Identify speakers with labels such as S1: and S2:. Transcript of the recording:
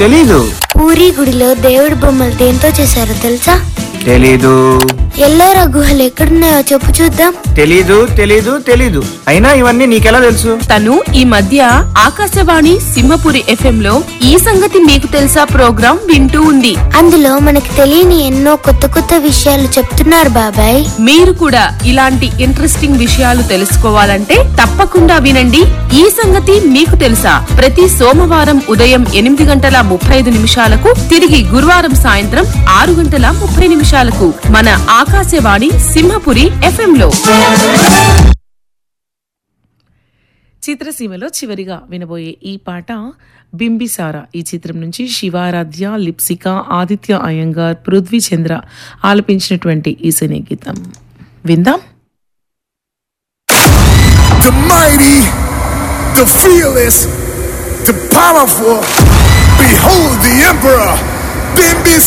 S1: తెలీదు.
S2: పూరి గుడిలో దేవుడి బొమ్మలు దేంతో చేశారో తెలుసా?
S1: తెలీదు.
S2: ఎల్లోరా గుహలు ఎక్కడున్నాయో చెప్పు చూద్దాం.
S1: తెలీదు తెలీదు తెలీదు. అయినా ఇవన్నీ నీకెలా తెలుసు?
S3: తను ఈ మధ్య ఆకాశవాణి సింహపురి FM లో ఈ సంగతి మీకు తెలుసా ప్రోగ్రాం వింటూ ఉంది.
S2: అందులో మనకి తెలియని ఎన్నో కొత్త కొత్త విషయాలు చెప్తున్నారు బాబాయ్.
S3: మీరు కూడా ఇలాంటి ఇంట్రెస్టింగ్ విషయాలు తెలుసుకోవాలంటే తప్పకుండా వినండి ఈ సంగతి మీకు తెలుసా. ప్రతి సోమవారం ఉదయం 8:35 తిరిగి గురువారం సాయంత్రం 6:30 మన ఆకాశవాణి సింహపురి FM లో. చిత్రసీమలో చివరిగా వినబోయే ఈ పాట బింబిసార ఈ చిత్రం నుంచి శివారాధ్య, లిప్సిక, ఆదిత్య అయ్యంగార్, పృథ్వీ చంద్ర ఆలపించినటువంటి ఈ సినీ గీతం విందాం.
S4: The mighty, the fearless, the powerful, behold the emperor, Bimbisara.